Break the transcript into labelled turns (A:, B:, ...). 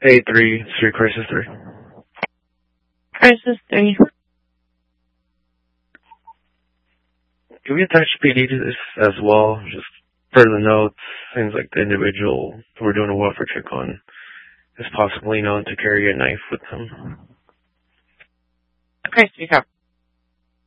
A: A3, 3 Crisis 3.
B: Crisis 3.
A: Can we attach PD to this as well? Just for the notes, seems like the individual who we're doing a welfare check on is possibly known to carry a knife with him.
B: Okay, sweetheart.